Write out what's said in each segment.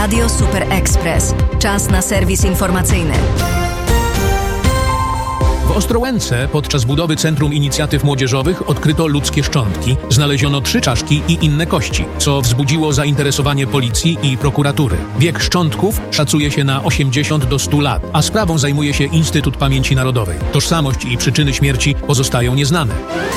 Radio Super Express. Czas na serwis informacyjny. W Ostrołęce podczas budowy Centrum Inicjatyw Młodzieżowych odkryto ludzkie szczątki, znaleziono 3 czaszki i inne kości, co wzbudziło zainteresowanie policji i prokuratury. Wiek szczątków szacuje się na 80 do 100 lat, a sprawą zajmuje się Instytut Pamięci Narodowej. Tożsamość i przyczyny śmierci pozostają nieznane.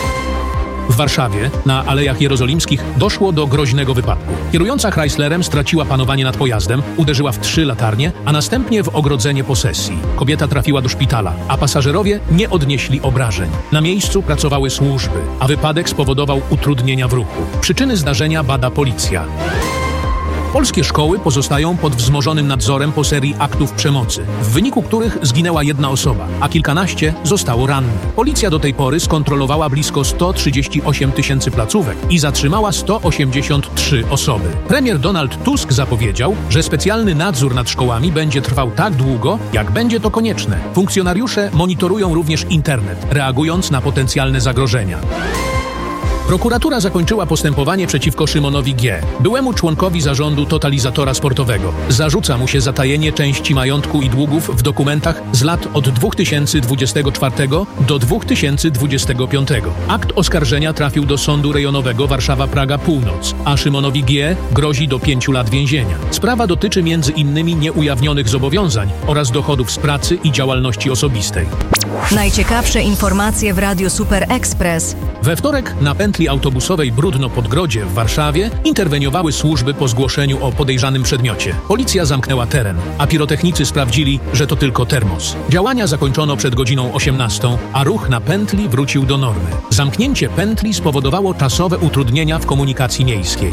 W Warszawie, na Alejach Jerozolimskich, doszło do groźnego wypadku. Kierująca Chryslerem straciła panowanie nad pojazdem, uderzyła w 3 latarnie, a następnie w ogrodzenie posesji. Kobieta trafiła do szpitala, a pasażerowie nie odnieśli obrażeń. Na miejscu pracowały służby, a wypadek spowodował utrudnienia w ruchu. Przyczyny zdarzenia bada policja. Polskie szkoły pozostają pod wzmożonym nadzorem po serii aktów przemocy, w wyniku których zginęła 1 osoba, a kilkanaście zostało rannych. Policja do tej pory skontrolowała blisko 138 000 placówek i zatrzymała 183 osoby. Premier Donald Tusk zapowiedział, że specjalny nadzór nad szkołami będzie trwał tak długo, jak będzie to konieczne. Funkcjonariusze monitorują również internet, reagując na potencjalne zagrożenia. Prokuratura zakończyła postępowanie przeciwko Szymonowi G., byłemu członkowi zarządu Totalizatora Sportowego. Zarzuca mu się zatajenie części majątku i długów w dokumentach z lat od 2024 do 2025. Akt oskarżenia trafił do Sądu Rejonowego Warszawa-Praga Północ, a Szymonowi G. grozi do 5 lat więzienia. Sprawa dotyczy m.in. nieujawnionych zobowiązań oraz dochodów z pracy i działalności osobistej. Najciekawsze informacje w Radiu Super Express. We wtorek na pętli autobusowej Brudno-Podgrodzie w Warszawie interweniowały służby po zgłoszeniu o podejrzanym przedmiocie. Policja zamknęła teren, a pirotechnicy sprawdzili, że to tylko termos. Działania zakończono przed godziną 18, a ruch na pętli wrócił do normy. Zamknięcie pętli spowodowało czasowe utrudnienia w komunikacji miejskiej.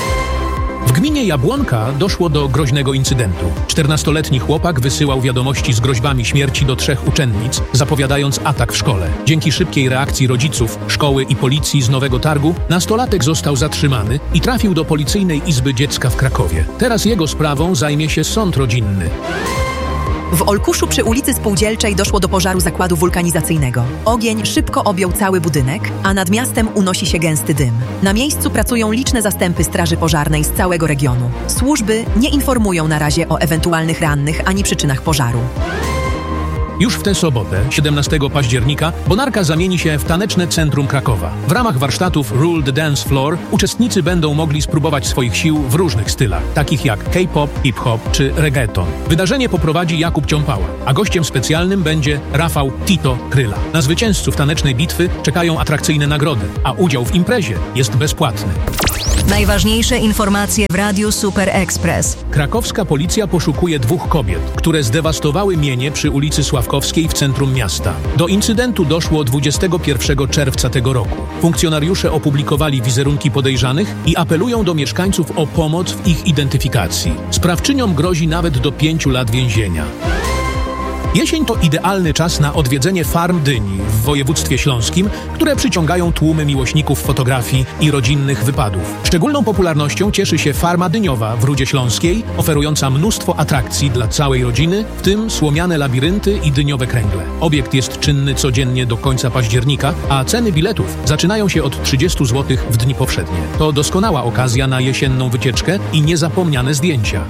W gminie Jabłonka doszło do groźnego incydentu. 14-letni chłopak wysyłał wiadomości z groźbami śmierci do 3 uczennic, zapowiadając atak w szkole. Dzięki szybkiej reakcji rodziców, szkoły i policji z Nowego Targu, nastolatek został zatrzymany i trafił do Policyjnej Izby Dziecka w Krakowie. Teraz jego sprawą zajmie się sąd rodzinny. W Olkuszu przy ulicy Spółdzielczej doszło do pożaru zakładu wulkanizacyjnego. Ogień szybko objął cały budynek, a nad miastem unosi się gęsty dym. Na miejscu pracują liczne zastępy straży pożarnej z całego regionu. Służby nie informują na razie o ewentualnych rannych ani przyczynach pożaru. Już w tę sobotę, 17 października, Bonarka zamieni się w taneczne centrum Krakowa. W ramach warsztatów Rule the Dance Floor uczestnicy będą mogli spróbować swoich sił w różnych stylach, takich jak K-pop, hip-hop czy reggaeton. Wydarzenie poprowadzi Jakub Ciąpała, a gościem specjalnym będzie Rafał Tito Kryla. Na zwycięzców tanecznej bitwy czekają atrakcyjne nagrody, a udział w imprezie jest bezpłatny. Najważniejsze informacje w Radiu Super Express. Krakowska policja poszukuje 2 kobiet, które zdewastowały mienie przy ulicy Sławkowskiej w centrum miasta. Do incydentu doszło 21 czerwca tego roku. Funkcjonariusze opublikowali wizerunki podejrzanych i apelują do mieszkańców o pomoc w ich identyfikacji. Sprawczyniom grozi nawet do 5 lat więzienia. Jesień to idealny czas na odwiedzenie farm dyni w województwie śląskim, które przyciągają tłumy miłośników fotografii i rodzinnych wypadów. Szczególną popularnością cieszy się farma dyniowa w Rudzie Śląskiej, oferująca mnóstwo atrakcji dla całej rodziny, w tym słomiane labirynty i dyniowe kręgle. Obiekt jest czynny codziennie do końca października, a ceny biletów zaczynają się od 30 zł w dni powszednie. To doskonała okazja na jesienną wycieczkę i niezapomniane zdjęcia.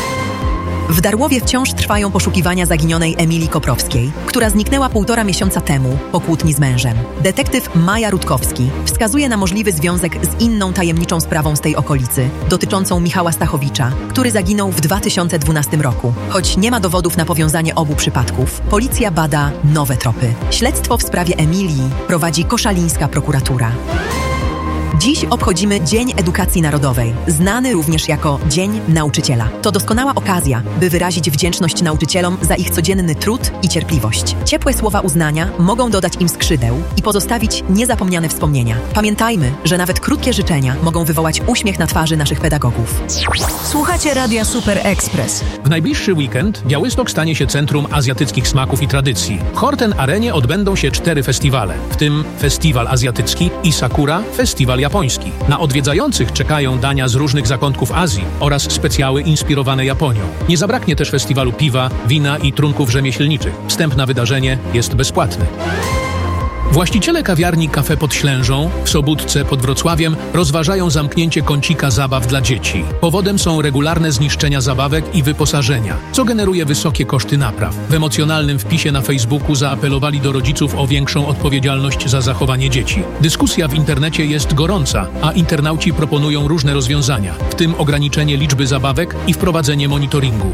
W Darłowie wciąż trwają poszukiwania zaginionej Emilii Koprowskiej, która zniknęła 1,5 miesiąca temu po kłótni z mężem. Detektyw Maja Rutkowski wskazuje na możliwy związek z inną tajemniczą sprawą z tej okolicy, dotyczącą Michała Stachowicza, który zaginął w 2012 roku. Choć nie ma dowodów na powiązanie obu przypadków, policja bada nowe tropy. Śledztwo w sprawie Emilii prowadzi koszalińska prokuratura. Dziś obchodzimy Dzień Edukacji Narodowej, znany również jako Dzień Nauczyciela. To doskonała okazja, by wyrazić wdzięczność nauczycielom za ich codzienny trud i cierpliwość. Ciepłe słowa uznania mogą dodać im skrzydeł i pozostawić niezapomniane wspomnienia. Pamiętajmy, że nawet krótkie życzenia mogą wywołać uśmiech na twarzy naszych pedagogów. Słuchacie Radia Super Express. W najbliższy weekend Białystok stanie się centrum azjatyckich smaków i tradycji. W Horten Arenie odbędą się 4 festiwale, w tym Festiwal Azjatycki i Sakura Festiwal Japoński. Na odwiedzających czekają dania z różnych zakątków Azji oraz specjały inspirowane Japonią. Nie zabraknie też festiwalu piwa, wina i trunków rzemieślniczych. Wstęp na wydarzenie jest bezpłatny. Właściciele kawiarni Cafe pod Ślężą w Sobótce pod Wrocławiem rozważają zamknięcie kącika zabaw dla dzieci. Powodem są regularne zniszczenia zabawek i wyposażenia, co generuje wysokie koszty napraw. W emocjonalnym wpisie na Facebooku zaapelowali do rodziców o większą odpowiedzialność za zachowanie dzieci. Dyskusja w internecie jest gorąca, a internauci proponują różne rozwiązania, w tym ograniczenie liczby zabawek i wprowadzenie monitoringu.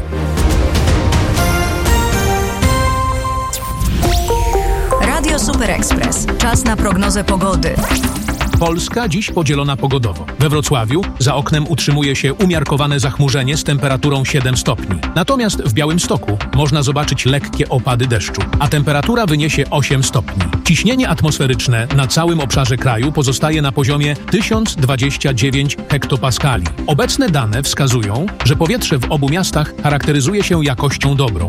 Radio Super Express. Czas na prognozę pogody. Polska dziś podzielona pogodowo. We Wrocławiu za oknem utrzymuje się umiarkowane zachmurzenie z temperaturą 7 stopni. Natomiast w Białymstoku można zobaczyć lekkie opady deszczu, a temperatura wyniesie 8 stopni. Ciśnienie atmosferyczne na całym obszarze kraju pozostaje na poziomie 1029 hektopaskali. Obecne dane wskazują, że powietrze w obu miastach charakteryzuje się jakością dobrą.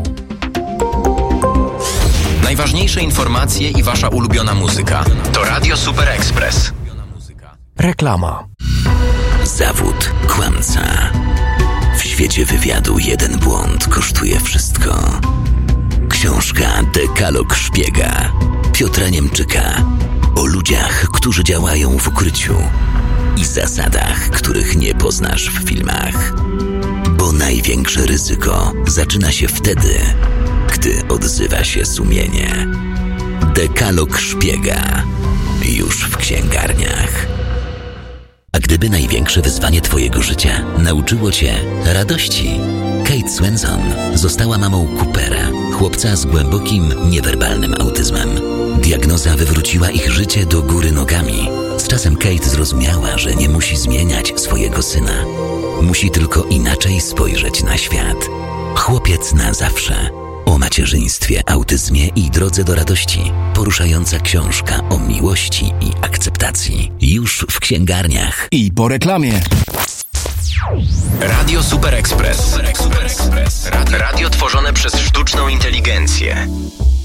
Najważniejsze informacje i wasza ulubiona muzyka. To Radio Super Express. Reklama. Zawód kłamca. W świecie wywiadu jeden błąd kosztuje wszystko. Książka Dekalog Szpiega Piotra Niemczyka o ludziach, którzy działają w ukryciu i zasadach, których nie poznasz w filmach. Bo największe ryzyko zaczyna się wtedy, gdy odzywa się sumienie. Dekalog Szpiega. Już w księgarniach. A gdyby największe wyzwanie twojego życia nauczyło cię radości? Kate Swenson została mamą Coopera, chłopca z głębokim, niewerbalnym autyzmem. Diagnoza wywróciła ich życie do góry nogami. Z czasem Kate zrozumiała, że nie musi zmieniać swojego syna. Musi tylko inaczej spojrzeć na świat. Chłopiec na zawsze. O macierzyństwie, autyzmie i drodze do radości. Poruszająca książka o miłości i akceptacji. Już w księgarniach. I po reklamie. Radio Super Express. Radio tworzone przez sztuczną inteligencję.